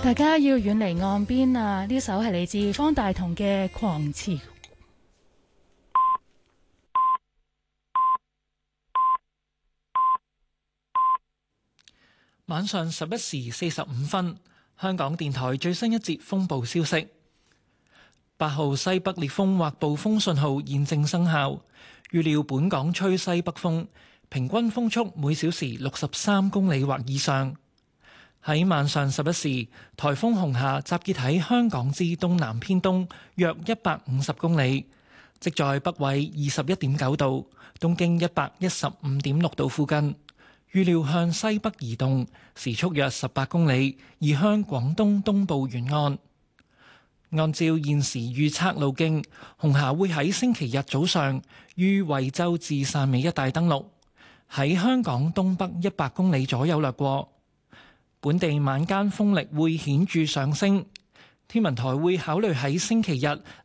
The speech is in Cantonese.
大家要遠離岸邊啊！呢首係嚟自方大同嘅《狂潮》。 晚上11時45分，香港電台最新一節風暴消息：8號西北烈風或暴風信號現正生效，預料本港吹西北風，平均風速每小時63公里或以上。喺晚上11時，颱風紅霞集結喺香港之東南偏東約150公里，即在北緯21.9度、東經115.6度附近。預料向西北移動，時速約18公里，移向廣東東部沿岸。按照現時預測路徑，紅霞會喺星期日早上於惠州至汕尾一帶登陸，喺香港東北100公里左右掠過。本地晚間風力會顯著上升，天文台會考慮喺星期日